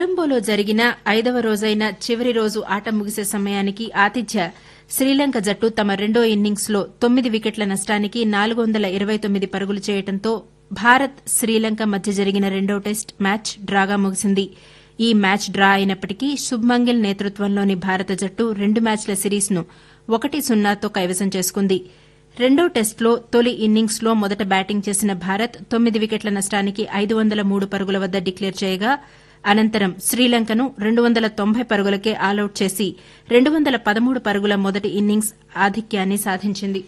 కొలంబోలో జరిగిన 5వ రోజైన చివరి రోజు ఆట ముగిసే సమయానికి ఆతిథ్య శ్రీలంక జట్టు తమ రెండో ఇన్నింగ్స్లో 9 వికెట్ల నష్టానికి 429 పరుగులు చేయడంతో భారత్ శ్రీలంక మధ్య జరిగిన రెండో టెస్ట్ మ్యాచ్ డ్రాగా ముగిసింది. ఈ మ్యాచ్ డ్రా అయినప్పటికీ శుభ్మన్ గిల్ నేతృత్వంలోని భారత జట్టు 2 మ్యాచ్ల సిరీస్ను 1-0తో కైవసం చేసుకుంది. రెండో టెస్టులో తొలి ఇన్నింగ్స్లో మొదట బ్యాటింగ్ చేసిన భారత్ 9 వికెట్ల నష్టానికి 503 పరుగుల వద్ద డిక్లేర్ చేయగా అనంతరం శ్రీలంకను 290 పరుగులకే ఆలౌట్ చేసి 213 పరుగుల మొదటి ఇన్నింగ్స్ ఆధిక్యాన్ని సాధించింది.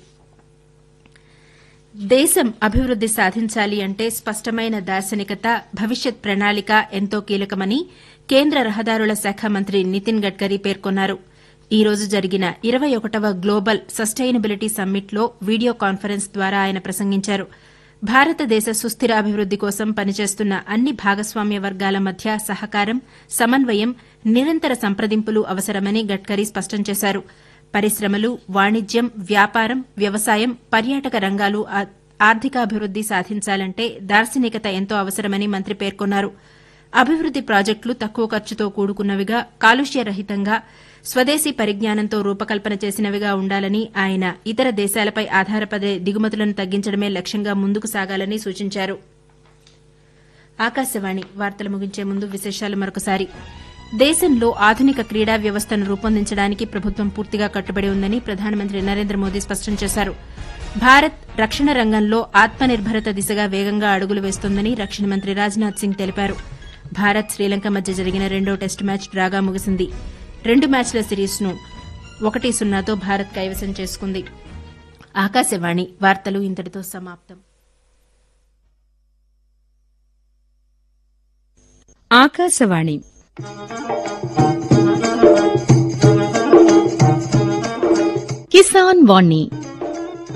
దేశం అభివృద్ది సాధించాలి అంటే స్పష్టమైన దార్శనికత, భవిష్యత్ ప్రణాళిక ఎంతో కీలకమని కేంద్ర రహదారుల శాఖ మంత్రి నితిన్ గడ్కరీ పేర్కొన్నారు. ఈ రోజు జరిగిన 21వ గ్లోబల్ సస్టైనబిలిటీ సమ్మిట్లో వీడియో కాన్ఫరెన్స్ ద్వారా ఆయన ప్రసంగించారు. భారతదేశ సుస్థిర అభివృద్ది కోసం పనిచేస్తున్న అన్ని భాగస్వామ్య వర్గాల మధ్య సహకారం, సమన్వయం, నిరంతర సంప్రదింపులు అవసరమని గడ్కరీ స్పష్టం చేశారు. పరిశ్రమలు, వాణిజ్యం, వ్యాపారం, వ్యవసాయం, పర్యాటక రంగాలు ఆర్థికాభివృద్ది సాధించాలంటే దార్శనికత ఎంతో అవసరమని మంత్రి పేర్కొన్నారు. అభివృద్ది ప్రాజెక్టులు తక్కువ ఖర్చుతో కూడుకున్నవిగా, కాలుష్యరహితంగా, స్వదేశీ పరిజ్ఞానంతో రూపకల్పన చేసినవిగా ఉండాలని ఆయన ఇతర దేశాలపై ఆధారపడే దిగుమతులను తగ్గించడమే లక్ష్యంగా ముందుకు సాగాలని సూచించారు. ఆకాశవాణి వార్తలు ముగించే ముందు విశేషాలు మరొకసారి. దేశంలో ఆధునిక క్రీడా వ్యవస్థను రూపొందించడానికి ప్రభుత్వం పూర్తిగా కట్టుబడి ఉందని ప్రధానమంత్రి నరేంద్ర మోదీ స్పష్టం చేశారు. భారత్ రక్షణ రంగంలో ఆత్మనిర్భరత దిశగా వేగంగా అడుగులు వేస్తోందని రక్షణ మంత్రి రాజ్నాథ్ సింగ్ తెలిపారు. భారత్ శ్రీలంక మధ్య జరిగిన రెండో టెస్టు మ్యాచ్ డ్రాగా ముగిసింది. 2 మ్యాచ్ల సిరీస్ను 1-0తో భారత్ కైవసం చేసుకుంది. ఆకాశవాణి వార్తలు ఇంతటితో సమాప్తం. ఆకాశవాణి కిసాన్ వాణి